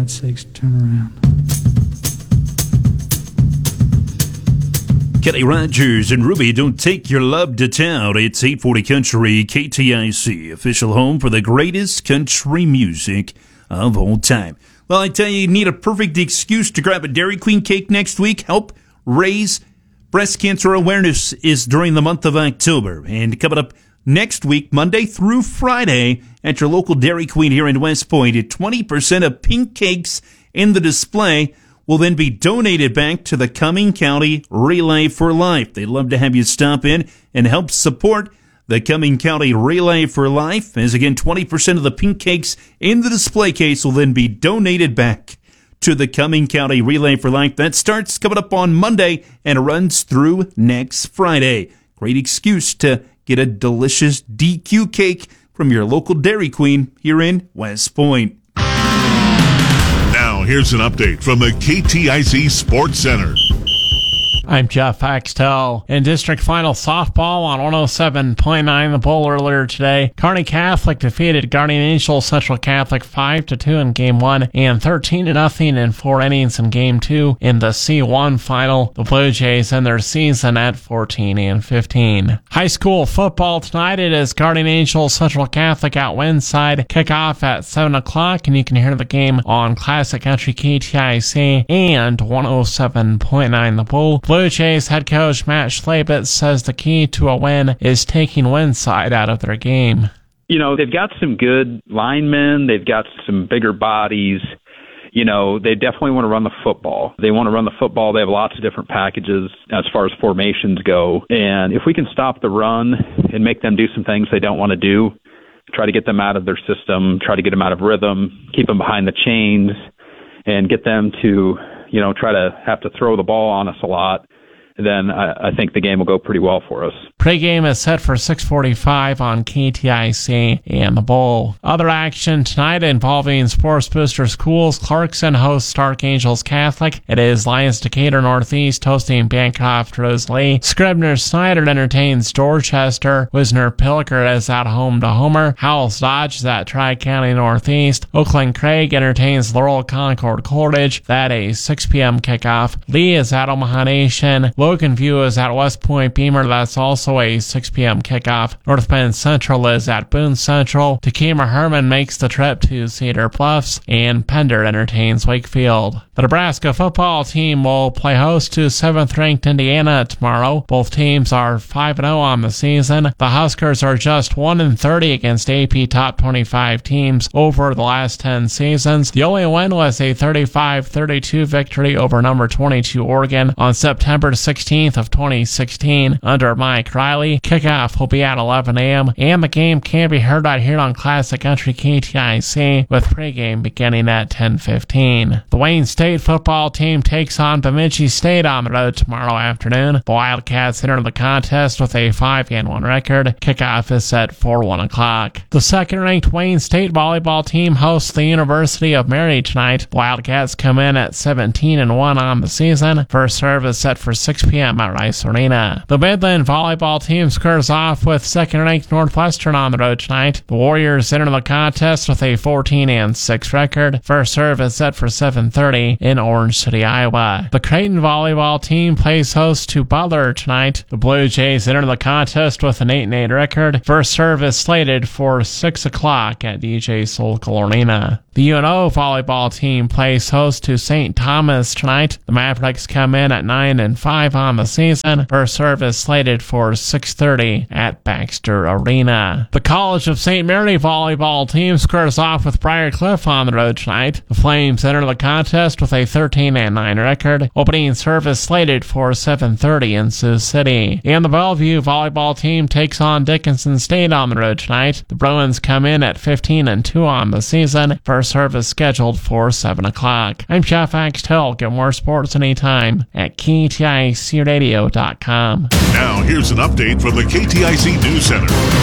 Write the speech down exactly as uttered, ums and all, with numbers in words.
God's sakes, turn around. Kenny Rogers and Ruby, don't take your love to town. It's eight forty Country, K T I C, official home for the greatest country music of all time. Well, I tell you, you need a perfect excuse to grab a Dairy Queen cake next week. Help raise breast cancer awareness is during the month of October. And coming up next week, Monday through Friday, at your local Dairy Queen here in West Point, at twenty percent of pink cakes in the display will then be donated back to the Cumming County Relay for Life. They'd love to have you stop in and help support the Cumming County Relay for Life. As again, twenty percent of the pink cakes in the display case will then be donated back to the Cumming County Relay for Life. That starts coming up on Monday and runs through next Friday. Great excuse to get a delicious D Q cake from your local Dairy Queen here in West Point. Now, here's an update from the K T I C Sports Center. I'm Jeff Axtell. In district final softball on one oh seven point nine The Bull earlier today, Kearney Catholic defeated Guardian Angel Central Catholic five to two in game one and thirteen to nothing in four innings in game two in the C one final. The Blue Jays end their season at fourteen and fifteen. High school football tonight, it is Guardian Angel Central Catholic at Windside. Kickoff at seven o'clock, and you can hear the game on Classic Country K T I C and one oh seven point nine The Bull. Blue Jays head coach Matt Schlabitz says the key to a win is taking Windside out of their game. You know, they've got some good linemen. They've got some bigger bodies. You know, they definitely want to run the football. They want to run the football. They have lots of different packages as far as formations go. And if we can stop the run and make them do some things they don't want to do, try to get them out of their system, try to get them out of rhythm, keep them behind the chains, and get them to, you know, try to have to throw the ball on us a lot, then I, I think the game will go pretty well for us. Pre-game is set for six forty-five on K T I C and the Bowl. Other action tonight involving Sports Booster Schools. Clarkson hosts Stark Angels Catholic. It is Lions Decatur Northeast hosting Bancroft Rosalie. Scribner Snyder entertains Dorchester. Wisner Pilker is at home to Homer. Howells Dodge is at Tri-County Northeast. Oakland Craig entertains Laurel Concord Coleridge. That a six p.m. kickoff. Lee is at Omaha Nation. Logan View is at West Point Beamer. That's also a six p.m. kickoff. North Bend Central is at Boone Central. Takema Herman makes the trip to Cedar Bluffs, and Pender entertains Wakefield. The Nebraska football team will play host to seventh-ranked Indiana tomorrow. Both teams are five and oh on the season. The Huskers are just one and thirty against A P top twenty-five teams over the last ten seasons. The only win was a thirty-five thirty-two victory over number twenty-two Oregon on September sixteenth of twenty sixteen under Mike Riley. Kickoff will be at eleven a.m. and the game can be heard right here on Classic Country K T I C with pregame beginning at ten fifteen. The Wayne State football team takes on Bemidji State on the road tomorrow afternoon. The Wildcats enter the contest with a five and one record. Kickoff is set for one o'clock. The second-ranked Wayne State volleyball team hosts the University of Mary tonight. The Wildcats come in at seventeen and one on the season. First serve is set for six p.m. at Rice Arena. The Midland volleyball team squares off with second-ranked Northwestern on the road tonight. The Warriors enter the contest with a fourteen and six record. First serve is set for seven thirty in Orange City, Iowa. The Creighton volleyball team plays host to Butler tonight. The Blue Jays enter the contest with an eight and eight record. First serve is slated for six o'clock at D J Solkal Arena. The U N O volleyball team plays host to Saint Thomas tonight. The Mavericks come in at nine and five on the season. First serve is slated for six thirty at Baxter Arena. The College of Saint Mary volleyball team squares off with Briar Cliff on the road tonight. The Flames enter the contest with a thirteen and nine record. Opening serve is slated for seven thirty in Sioux City. And the Bellevue volleyball team takes on Dickinson State on the road tonight. The Bruins come in at fifteen and two on the season. First serve is scheduled for seven o'clock. I'm Jeff Axtell. Get more sports anytime at K T I C radio dot com. Now here's an update from the K T I C News Center.